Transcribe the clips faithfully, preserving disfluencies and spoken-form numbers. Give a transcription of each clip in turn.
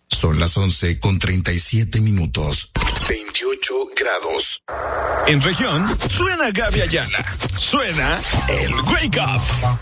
Son las once con treinta y siete minutos. veintiocho grados. En región, suena Gaby Ayala. Suena el Wake Up.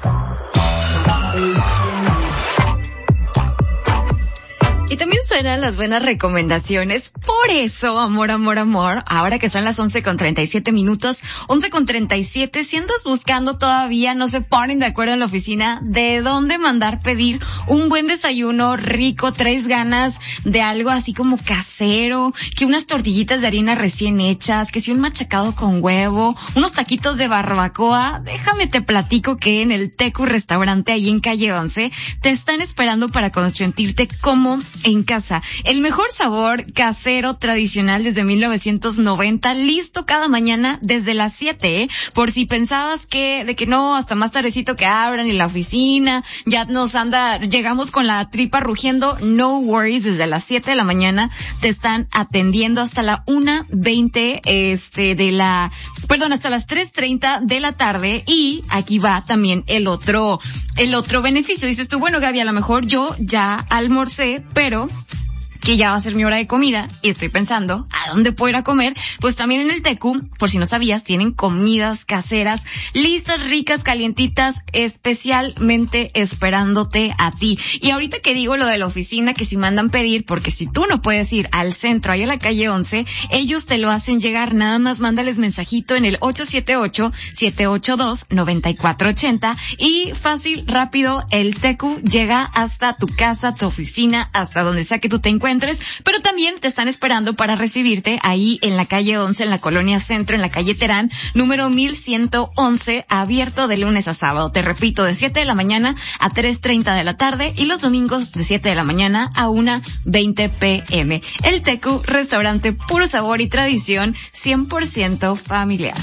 Y también suenan las buenas recomendaciones. Por eso, amor, amor, amor, ahora que son las once con treinta y siete minutos, once con treinta y siete, si andas buscando todavía, no se ponen de acuerdo en la oficina de dónde mandar pedir un buen desayuno rico, traes ganas de algo así como casero, que unas tortillitas de harina recién hechas, que si un machacado con huevo, unos taquitos de barbacoa, déjame te platico que en el Tecu Restaurante ahí en calle once te están esperando para consentirte como en casa. El mejor sabor casero tradicional desde mil novecientos noventa, listo cada mañana desde las siete, ¿eh? Por si pensabas que, de que no, hasta más tardecito que abran en la oficina, ya nos anda, llegamos con la tripa rugiendo, no worries, desde las siete de la mañana te están atendiendo hasta la una veinte, este, de la, perdón, hasta las tres treinta de la tarde. Y aquí va también el otro, el otro beneficio. Dices tú, bueno, Gaby, a lo mejor yo ya almorcé, pero que ya va a ser mi hora de comida y estoy pensando a dónde puedo ir a comer. Pues también en el Tecu, por si no sabías, tienen comidas caseras listas, ricas, calientitas, especialmente esperándote a ti. Y ahorita que digo lo de la oficina, que si mandan pedir, porque si tú no puedes ir al centro, ahí a la calle once, ellos te lo hacen llegar. Nada más mándales mensajito en el ocho siete ocho, siete ocho dos, nueve cuatro ocho cero y fácil, rápido, el Tecu llega hasta tu casa, tu oficina, hasta donde sea que tú te encuentres. Pero también te están esperando para recibirte ahí en la calle once, en la colonia Centro, en la calle Terán, número mil ciento once, abierto de lunes a sábado. Te repito, de siete de la mañana a tres treinta de la tarde y los domingos de siete de la mañana a una veinte pm. El Tecu, restaurante puro sabor y tradición, cien por ciento familiar.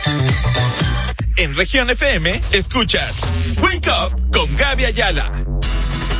En Región F M, escuchas Wake Up con Gaby Ayala.